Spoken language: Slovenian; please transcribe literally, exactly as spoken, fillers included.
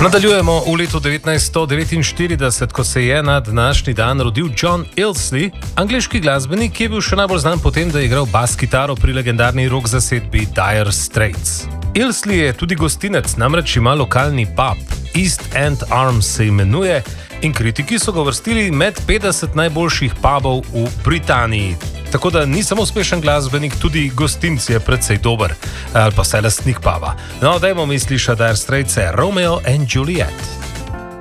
Nadaljujemo v letu devetnajststo devetinštirideset, ko se je na današnji dan rodil John Illsley, angleški glasbenik, ki je bil še najbolj znan po tem, da je igral bas kitaro pri legendarni rock zasedbi Dire Straits. Illsley je tudi gostinec, namreč ima lokalni pub, East End Arms se imenuje, in kritiki so ga uvrstili med petdeset najboljših pubov v Britaniji. Tako da ni samo uspešen glasbenik, tudi gostinc je precej dober, ali pa vsaj lastnik puba. No, dajmo mi slišati Dire Straits, Romeo and Juliet.